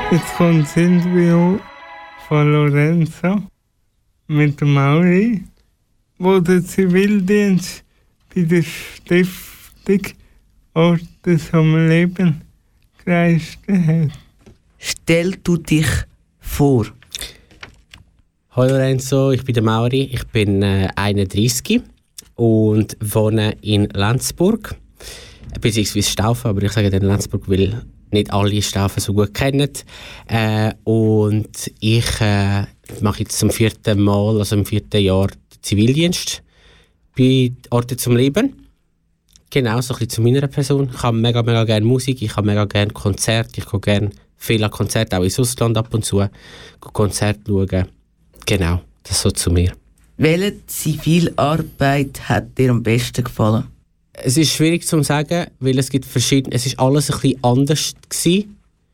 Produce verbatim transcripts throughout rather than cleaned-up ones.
Jetzt kommt das Interview von Lorenzo mit Mauri, wo der Zivildienst bei der Stiftung Orte zum Leben geleistet hat. Stell du dich vor. Hallo Lorenzo, ich bin der Mauri, ich bin äh, einunddreißig und wohne in Lenzburg, beziehungsweise Staufen, aber ich sage dann Lenzburg, weil nicht alle Staufen so gut kennen. Äh, und ich äh, mache jetzt zum vierten Mal, also im vierten Jahr, den Zivildienst bei Orte zum Leben. Genau, so ein bisschen zu meiner Person. Ich habe mega, mega gerne Musik, ich habe mega gerne Konzerte, ich gehe gerne viel an Konzerte, auch ins Ausland ab und zu, Konzerte schauen. Genau, das ist so zu mir. Welche Zivilarbeit hat dir am besten gefallen? Es ist schwierig zu sagen, weil es gibt verschiedene, es ist alles ein bisschen anders gewesen.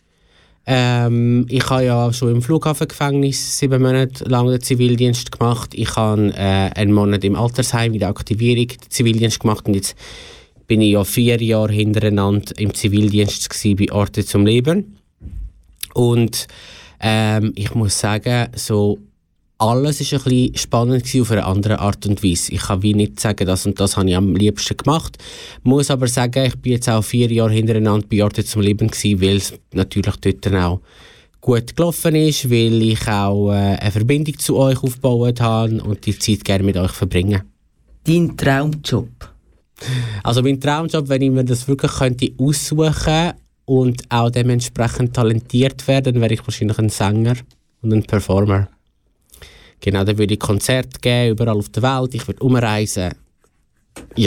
Ähm, ich habe ja schon im Flughafengefängnis sieben Monate lang den Zivildienst gemacht. Ich habe äh, einen Monat im Altersheim in der Aktivierung den Zivildienst gemacht und jetzt bin ich ja vier Jahre hintereinander im Zivildienst gewesen, bei Orte zum Leben. Und ähm, ich muss sagen, so alles war ein bisschen spannend auf eine andere Art und Weise. Ich kann wie nicht sagen, das und das habe ich am liebsten gemacht. Ich muss aber sagen, ich bin jetzt auch vier Jahre hintereinander bei Orte zum Leben gewesen, weil es natürlich dort dann auch gut gelaufen ist, weil ich auch äh, eine Verbindung zu euch aufgebaut habe und die Zeit gerne mit euch verbringe. Dein Traumjob? Also mein Traumjob, wenn ich mir das wirklich könnte aussuchen und auch dementsprechend talentiert werden, dann wäre ich wahrscheinlich ein Sänger und ein Performer. Genau, dann würde ich Konzerte geben, überall auf der Welt, ich würde umreisen. Ja.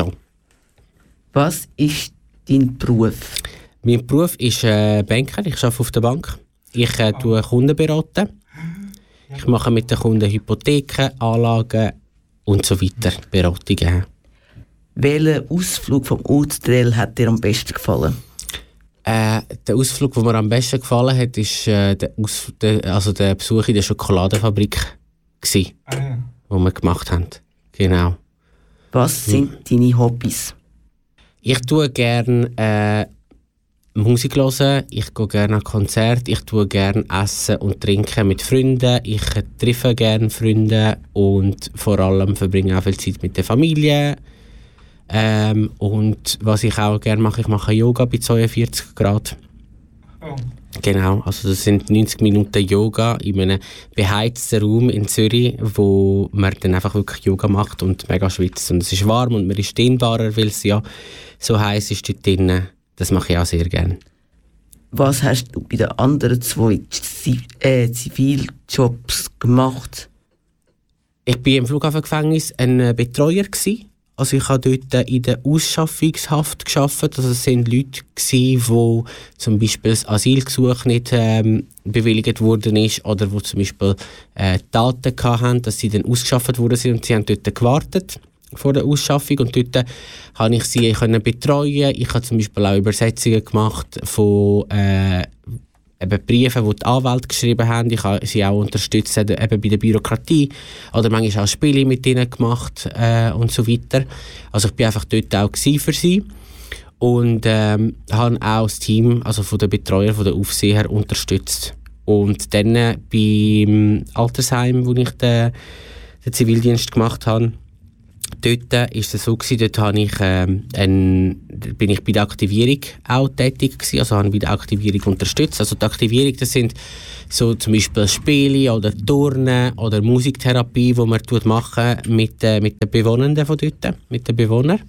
Was ist dein Beruf? Mein Beruf ist äh, Banker, ich arbeite auf der Bank. Ich äh, tue Kunden beraten. Ich mache mit den Kunden Hypotheken, Anlagen und so weiter, Beratungen. Welcher Ausflug vom Ortsteil hat dir am besten gefallen? Äh, der Ausflug, der mir am besten gefallen hat, ist äh, der, Aus- der, also der Besuch in der Schokoladenfabrik. Gsi, ah, ja. Wo wir gemacht haben. Genau. Was sind hm. deine Hobbys? Ich tue gerne äh, Musik hören, ich gehe gerne an Konzerte, ich tue gerne essen und trinken mit Freunden, ich treffe gerne Freunde und vor allem verbringe auch viel Zeit mit der Familie. Ähm, und was ich auch gerne mache, ich mache Yoga bei zweiundvierzig Grad. Oh. Genau, also das sind neunzig Minuten Yoga in einem beheizten Raum in Zürich, wo man dann einfach wirklich Yoga macht und mega schwitzt. Und es ist warm und man ist dehnbarer, weil es ja so heiß ist dort drinnen. Das mache ich auch sehr gerne. Was hast du bei den anderen zwei äh, Ziviljobs gemacht? Ich war im Flughafengefängnis ein Betreuer gewesen. Also ich habe dort in der Ausschaffungshaft gearbeitet. Also es waren Leute, die zum Beispiel das Asylgesuch nicht ähm, bewilligt worden ist oder die zum Beispiel äh, Daten hatten, dass sie dann ausgeschafft worden sind und sie haben dort gewartet vor der Ausschaffung und dort konnte ich sie können betreuen. Ich habe zum Beispiel auch Übersetzungen gemacht von äh, eben Briefe, die die Anwälte geschrieben haben. Ich habe sie auch unterstützt eben bei der Bürokratie oder manchmal auch Spiele mit ihnen gemacht äh, und so weiter. Also ich war einfach dort auch für sie und ähm, habe auch das Team, also von den Betreuer, von den Aufseher unterstützt. Und dann äh, beim Altersheim, wo ich den, den Zivildienst gemacht habe, dort war es so, gewesen, dort habe ich, ähm, ein, bin ich bei der Aktivierung auch tätig gewesen, also habe ich bei der Aktivierung unterstützt. Also die Aktivierung, das sind so zum Beispiel Spiele oder Turnen oder Musiktherapie, die man machen mit, äh, mit den Bewohnern von dort, mit den Bewohnern.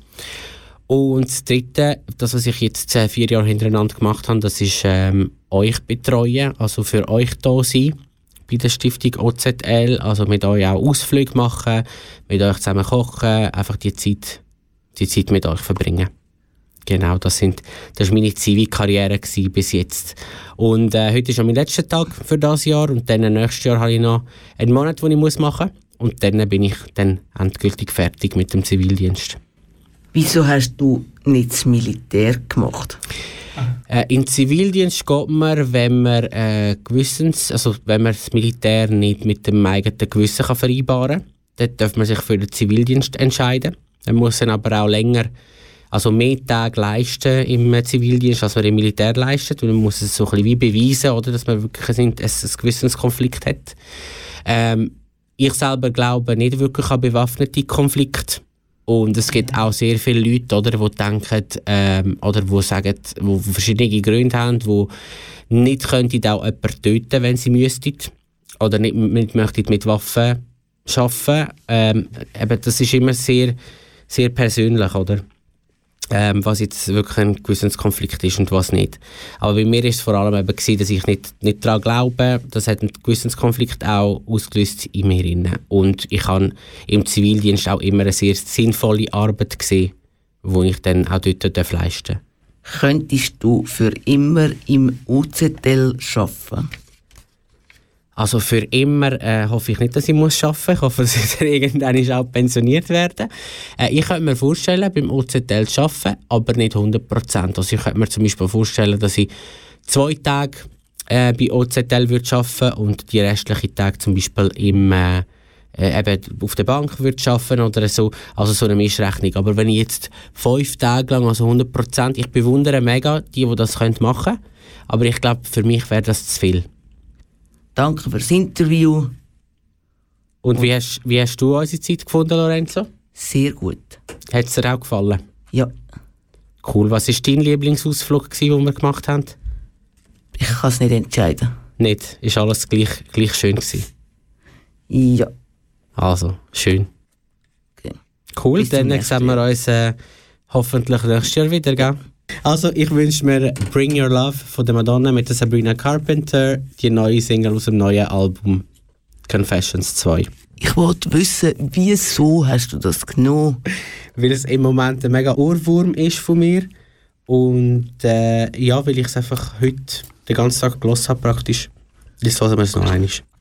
Und das Dritte, das was ich jetzt äh, vier Jahre hintereinander gemacht habe, das ist ähm, euch betreuen, also für euch da sein. Bei der Stiftung O Z L, also mit euch auch Ausflüge machen, mit euch zusammen kochen, einfach die Zeit, die Zeit mit euch verbringen. Genau, das sind, das war meine Zivilkarriere bis jetzt. Und äh, heute ist auch mein letzter Tag für das Jahr und dann nächstes Jahr habe ich noch einen Monat, den ich machen muss und dann bin ich dann endgültig fertig mit dem Zivildienst. Wieso hast du nicht das Militär gemacht? Äh, in den Zivildienst geht man, wenn man, äh, Gewissens, also wenn man das Militär nicht mit dem eigenen Gewissen kann vereinbaren kann. Dann darf man sich für den Zivildienst entscheiden. Man muss dann aber auch länger also mehr Tage leisten im Zivildienst, als man im Militär leistet. Und man muss es so ein bisschen wie beweisen, oder, dass man wirklich einen, einen gewissen Konflikt hat. Ähm, ich selber glaube nicht wirklich an bewaffnete Konflikte. Und es gibt auch sehr viele Leute, oder, die denken, ähm, oder die sagen, die verschiedene Gründe haben, die nicht könnten auch jemanden töten, wenn sie müssten. Oder nicht, nicht möchten mit Waffen arbeiten. Ähm, eben, das ist immer sehr, sehr persönlich, oder? Ähm, was jetzt wirklich ein gewisser Konflikt ist und was nicht. Aber bei mir war es vor allem eben gewesen, dass ich nicht, nicht daran glaube. Das hat einen gewissen Konflikt auch ausgelöst in mir rein. Und ich habe im Zivildienst auch immer eine sehr sinnvolle Arbeit gesehen, die ich dann auch dort leisten darf. Könntest du für immer im U Z L arbeiten? Also für immer äh, hoffe ich nicht, dass ich muss arbeiten muss. Ich hoffe, dass ich irgendwann auch pensioniert werde. Äh, ich könnte mir vorstellen, beim U Z L zu arbeiten, aber nicht hundert Prozent. Also ich könnte mir zum Beispiel vorstellen, dass ich zwei Tage äh, bei U Z L würde arbeiten und die restlichen Tage zum Beispiel im, äh, äh, eben auf der Bank würde arbeiten oder so. Also so eine Mischrechnung. Aber wenn ich jetzt fünf Tage lang, also hundert Prozent, ich bewundere mega die, die das machen können. Aber ich glaube, für mich wäre das zu viel. Danke fürs Interview. Und wie hast, wie hast du unsere Zeit gefunden, Lorenzo? Sehr gut. Hat es dir auch gefallen? Ja. Cool. Was war dein Lieblingsausflug, den wir gemacht haben? Ich kann es nicht entscheiden. Nicht? Ist alles gleich, gleich schön gewesen? Ja. Also, schön. Okay. Cool, Bis zum dann sehen wir uns äh, hoffentlich nächstes Jahr wieder, gell? Also, ich wünsche mir «Bring Your Love» von der Madonna mit der Sabrina Carpenter, die neue Single aus dem neuen Album «Confessions zwei». Ich wollte wissen, wieso hast du das genommen? Weil es im Moment ein mega Ohrwurm ist von mir. Und äh, ja, weil ich es einfach heute den ganzen Tag gehört habe, praktisch. Jetzt hören wir es noch einmal.